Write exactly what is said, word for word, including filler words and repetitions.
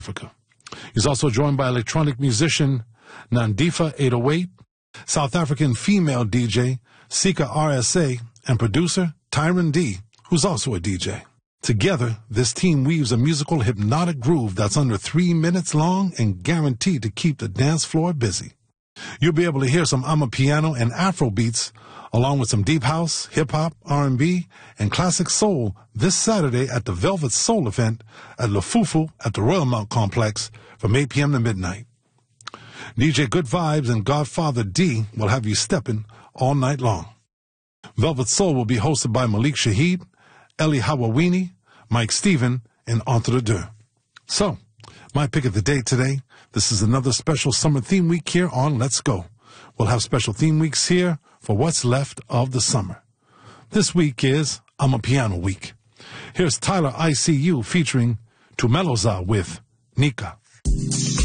Africa. He's also joined by electronic musician Nandifa eight oh eight, South African female D J Sika R S A, and producer Tyron D, who's also a D J. Together, this team weaves a musical hypnotic groove that's under three minutes long and guaranteed to keep the dance floor busy. You'll be able to hear some Amapiano and Afro beats, along with some deep house, hip-hop, R and B, and classic soul this Saturday at the Velvet Soul event at Lufufu at the Royal Mount Complex from eight p.m. to midnight. D J Good Vibes and Godfather D will have you stepping all night long. Velvet Soul will be hosted by Malik Shaheed, Eli Hawawini, Mike Stephen, and Entre Deux. So, my pick of the day today, this is another special summer theme week here on Let's Go. We'll have special theme weeks here for what's left of the summer. This week is Amapiano Week. Here's Tyler I C U featuring Tumeloza with Nika.